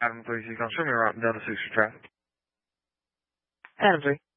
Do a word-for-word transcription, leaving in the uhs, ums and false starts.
Adam three, so you can show me around Delta six for traffic. Adam three.